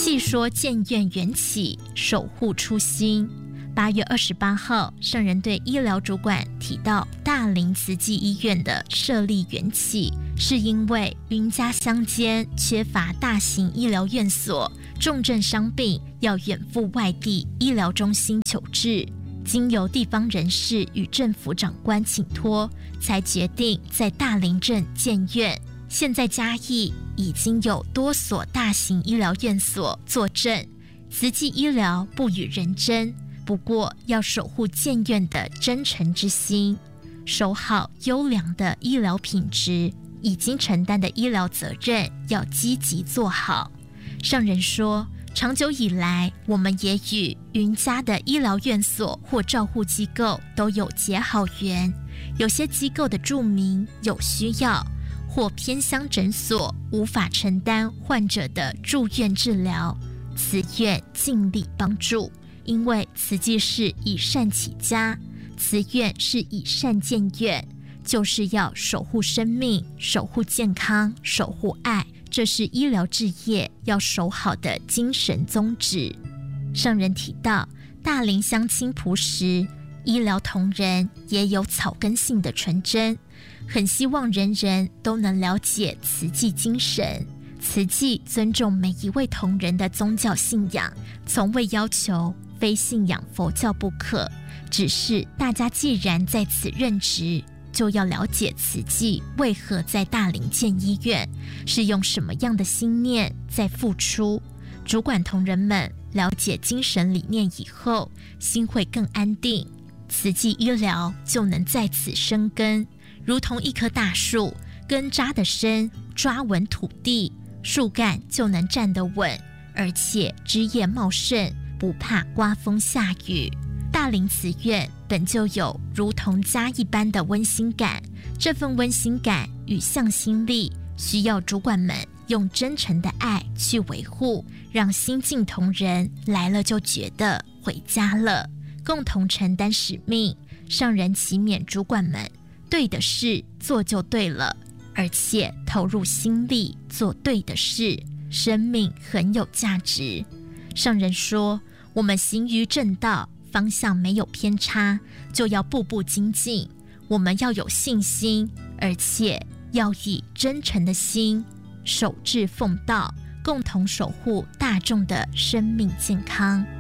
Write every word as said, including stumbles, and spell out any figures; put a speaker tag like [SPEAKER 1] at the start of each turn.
[SPEAKER 1] 细说建院缘起，守护初心。八月二十八号，圣人对医疗主管提到，大林慈济医院的设立缘起，是因为云嘉乡间缺乏大型医疗院所，重症伤病要远赴外地医疗中心求治，经由地方人士与政府长官请托，才决定在大林镇建院。现在嘉义已经有多所大型医疗院所坐镇，慈济医疗不与人争，不过要守护建院的真诚之心，守好优良的医疗品质，已经承担的医疗责任要积极做好。上人说，长久以来，我们也与云嘉的医疗院所或照护机构都有结好缘，有些机构的住民有需要，或偏乡诊所无法承担患者的住院治疗，慈院尽力帮助。因为慈济是以善起家，慈院是以善建院，就是要守护生命，守护健康，守护爱，这是医疗事业要守好的精神宗旨。上人提到，大林乡亲朴实，医疗同仁也有草根性的纯真，很希望人人都能了解慈济精神。慈济尊重每一位同仁的宗教信仰，从未要求非信仰佛教不可，只是大家既然在此任职，就要了解慈济为何在大林建医院，是用什么样的心念在付出。主管同仁们了解精神理念以后，心会更安定，慈济医疗就能在此生根，如同一棵大树，根扎得深，抓稳土地，树干就能站得稳，而且枝叶茂盛，不怕刮风下雨。大林慈院本就有如同家一般的温馨感，这份温馨感与向心力，需要主管们用真诚的爱去维护，让新进同仁来了就觉得回家了，共同承担使命。上人祈勉主管们，对的事做就对了，而且投入心力做对的事，生命很有价值。上人说，我们行于正道，方向没有偏差，就要步步精进。我们要有信心，而且要以真诚的心守志奉道，共同守护大众的生命健康。